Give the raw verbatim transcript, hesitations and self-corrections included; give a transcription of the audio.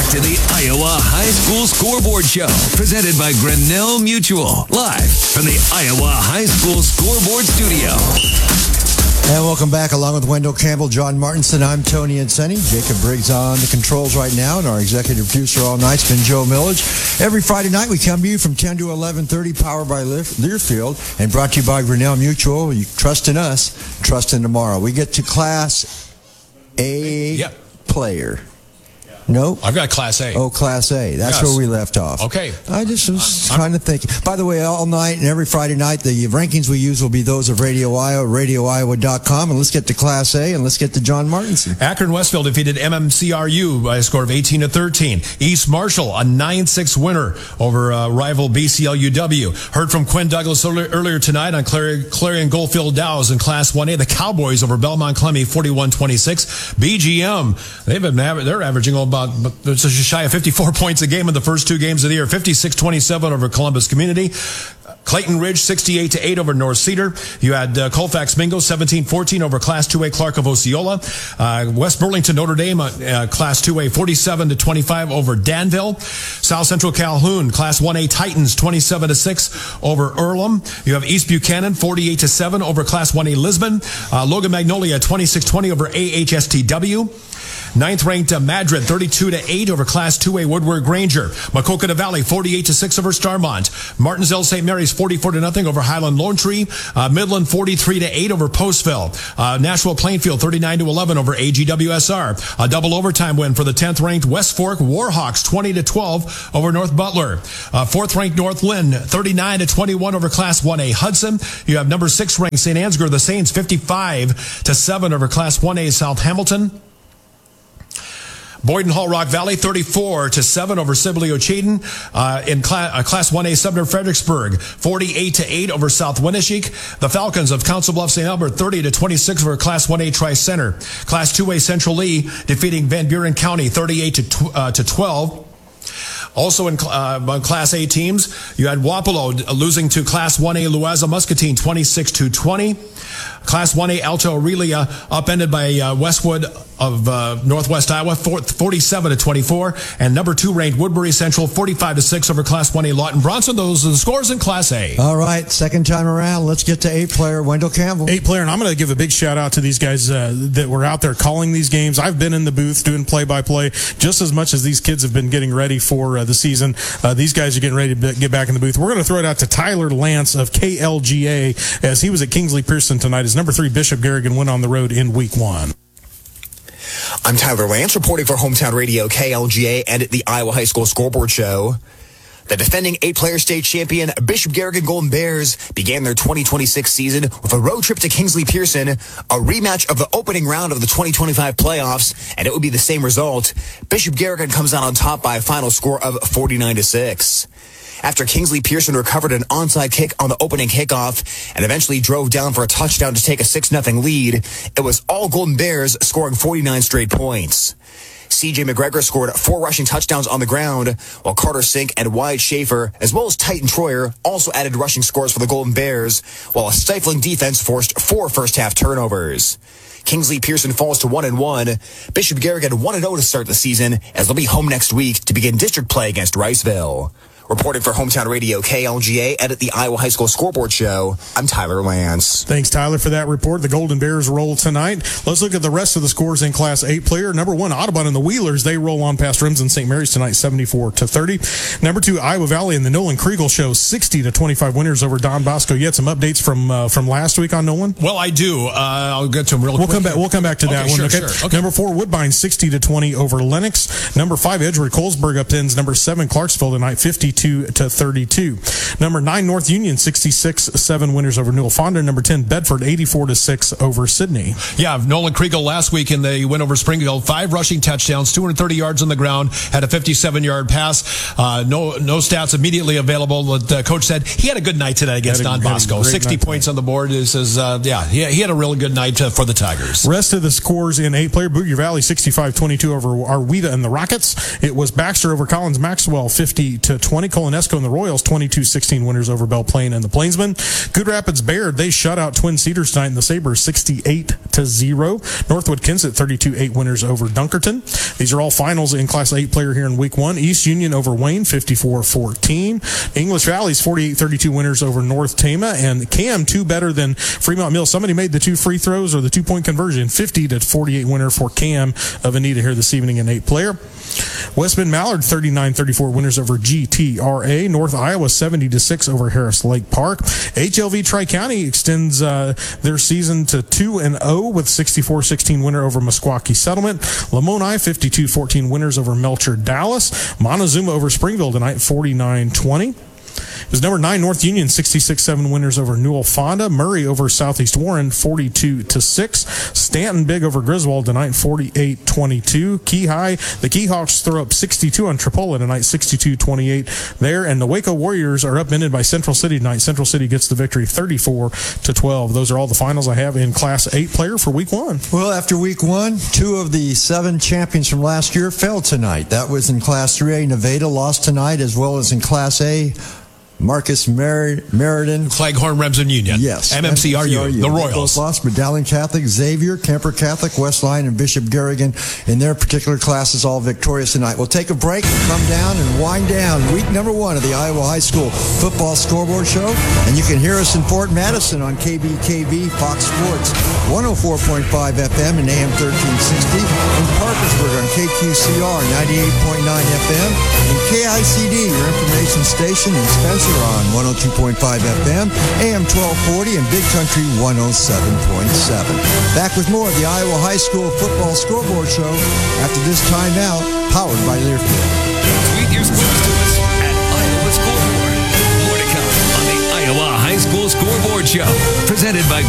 to the Iowa High School Scoreboard Show, presented by Grinnell Mutual, live from the Iowa High School Scoreboard Studio. And welcome back, along with Wendell Campbell, John Martinson. I'm Tony Inseni. Jacob Briggs on the controls right now, and our executive producer all night's been Joe Millage. Every Friday night, we come to you from ten to eleven thirty, powered by Learfield, and brought to you by Grinnell Mutual. You trust in us, trust in tomorrow. We get to Class A yep. player. No? I've got Class A. Oh, Class A. That's yes. where we left off. Okay. I just was I'm, trying to think. By the way, all night and every Friday night, the rankings we use will be those of Radio Iowa, radio iowa dot com. And let's get to Class A, and let's get to John Martinson. Akron Westfield defeated M M C R U by a score of eighteen to thirteen. East Marshall, a nine six winner over uh, rival B C L U W. Heard from Quinn Douglas earlier tonight on Clarion, Clarion Goldfield Dows in Class one A. The Cowboys over Belmont Clemmy, forty-one twenty-six. B G M, they've been they're averaging about just shy of fifty-four points a game in the first two games of the year. fifty-six twenty-seven over Columbus Community. Clayton Ridge, sixty-eight to eight over North Cedar. You had uh, Colfax Mingo, seventeen fourteen over Class two A Clark of Osceola. Uh, West Burlington Notre Dame, uh, Class two A, forty-seven to twenty-five over Danville. South Central Calhoun, Class one A Titans, twenty-seven to six over Earlham. You have East Buchanan, forty-eight to seven over Class one A Lisbon. Uh, Logan Magnolia, twenty-six twenty over A H S T W. Ninth ranked uh, Madrid, thirty-two to eight over Class two A Woodward Granger. Maquoketa Valley, forty-eight to six over Starmont. Martinsville Saint Mary's, forty-four to nothing over Highland Lone Tree. Uh, Midland, forty-three to eight over Postville. Uh, Nashville Plainfield, thirty-nine to eleven over A G W S R. A double overtime win for the tenth ranked West Fork Warhawks, twenty to twelve over North Butler. Uh, fourth ranked North Lynn, thirty-nine to twenty-one over Class one A Hudson. You have number six ranked Saint Ansgar, the Saints, fifty-five to seven over Class one A South Hamilton. Boyden Hall Rock Valley, thirty-four to seven over Sibley Ocheyedan. Uh, in Cla- uh, Class one A Sumner Fredericksburg, forty-eight to eight over South Winneshiek. The Falcons of Council Bluffs Saint Albert, thirty to twenty-six over Class one A Tri-Center. Class two A Central Lee defeating Van Buren County, thirty-eight to tw- uh, to twelve. Also in uh, Class A teams, you had Wapello losing to Class one A Louisa Muscatine, twenty-six to twenty. Class one A Alto Aurelia upended by uh, Westwood of uh, Northwest Iowa, forty-seven to twenty-four. And number two ranked Woodbury Central, forty-five to six over Class one A Lawton Bronson. Those are the scores in Class A. All right, second time around, let's get to eight player Wendell Campbell. Eight player, and I'm going to give a big shout out to these guys uh, that were out there calling these games. I've been in the booth doing play-by-play just as much as these kids have been getting ready for uh, the season. Uh, these guys are getting ready to get back in the booth. We're going to throw it out to Tyler Lance of K L G A, as he was at Kingsley Pearson tonight as number three Bishop Garrigan went on the road in week one. I'm Tyler Lance, reporting for Hometown Radio K L G A and the Iowa High School Scoreboard Show. The defending eight-player state champion Bishop Garrigan Golden Bears began their twenty twenty-six season with a road trip to Kingsley Pearson, a rematch of the opening round of the twenty twenty-five playoffs, and it would be the same result. Bishop Garrigan comes out on top by a final score of forty-nine to six. After Kingsley Pearson recovered an onside kick on the opening kickoff and eventually drove down for a touchdown to take a six nothing lead, it was all Golden Bears scoring forty-nine straight points. C J McGregor scored four rushing touchdowns on the ground, while Carter Sink and Wyatt Schaefer, as well as Titan Troyer, also added rushing scores for the Golden Bears, while a stifling defense forced four first-half turnovers. Kingsley Pearson falls to one and one. Bishop Garrigan one and oh to start the season, as they'll be home next week to begin district play against Riceville. Reporting for Hometown Radio K L G A and at the Iowa High School Scoreboard Show, I'm Tyler Lance. Thanks, Tyler, for that report. The Golden Bears roll tonight. Let's look at the rest of the scores in Class eight player. Number one, Audubon and the Wheelers. They roll on past Remsen Saint Mary's tonight, seventy-four to thirty. Number two, Iowa Valley and the Nolan Kriegel Show, sixty to twenty-five winners over Don Bosco. You had some updates from uh, from last week on Nolan? Well, I do. Uh, I'll get to them real we'll quick. Come back, we'll come back to that okay, one. Sure, okay? Sure. Okay. Number four, Woodbine, sixty to twenty over Lennox. Number five, Edgewood Colesburg upends number seven, Clarksville tonight, fifty-two to thirty-two. Number nine, North Union, sixty-six seven winners over Newell Fonda. Number ten, Bedford, eighty-four to six over Sydney. Yeah, Nolan Kriegel last week in the win over Springfield, five rushing touchdowns, two hundred thirty yards on the ground, had a fifty-seven yard pass. Uh, no no stats immediately available. The coach said he had a good night today against Don Bosco. sixty points on the board. He says, uh, yeah, he, he had a really good night uh, for the Tigers. Rest of the scores in eight player, Bootyer Valley, sixty-five twenty-two over Arwita and the Rockets. It was Baxter over Collins Maxwell, fifty to twenty. Colonesco and the Royals, twenty-two sixteen winners over Belle Plaine and the Plainsmen. Good Rapids Baird, they shut out Twin Cedars tonight in the Sabres, sixty-eight to zero. Northwood Kensett, thirty-two eight winners over Dunkerton. These are all finals in Class eight player here in week one. East Union over Wayne, fifty-four fourteen. English Valley's forty-eight thirty-two winners over North Tama. And Cam, two better than Fremont Mill. Somebody made the two free throws or the two-point conversion. fifty to forty-eight winner for Cam of Anita here this evening in eight player. West Bend Mallard, thirty-nine thirty-four winners over G T R A. North Iowa, seventy to six over Harris Lake Park. H L V Tri-County extends uh, their season to two and oh with sixty-four sixteen winner over Meskwaki Settlement. Lamoni, fifty-two fourteen winners over Melcher Dallas. Montezuma over Springville tonight, forty-nine twenty. It was number nine North Union, sixty-six seven winners over Newell Fonda. Murray over Southeast Warren, forty-two to six. Stanton big over Griswold tonight, forty-eight twenty-two. Key High, the Keyhawks throw up sixty-two on Tripola tonight, sixty-two twenty-eight there. And the Waco Warriors are upended by Central City tonight. Central City gets the victory, thirty-four to twelve. Those are all the finals I have in Class eight player for week one. Well, after week one, two of the seven champions from last year fell tonight. That was in Class three A. Nevada lost tonight, as well as in Class A. Marcus Mer- Meriden. Cleghorn Remsen Union. Yes. M M C R U, the Royals. Both lost. Medallion Catholic, Xavier, Kemper Catholic, Westline, and Bishop Garrigan in their particular classes all victorious tonight. We'll take a break, come down, and wind down week number one of the Iowa High School Football Scoreboard Show. And you can hear us in Fort Madison on K B K B Fox Sports, one oh four point five F M and A M thirteen sixty. In Parkersburg on K Q C R, ninety-eight point nine F M. And K I C D, your information station in Spencer, on one oh two point five F M, A M twelve forty, and Big Country one oh seven point seven. Back with more of the Iowa High School Football Scoreboard Show after this timeout, powered by Learfield. Tweet your scores to us at Iowa Scoreboard. More to come on the Iowa High School Scoreboard Show, presented by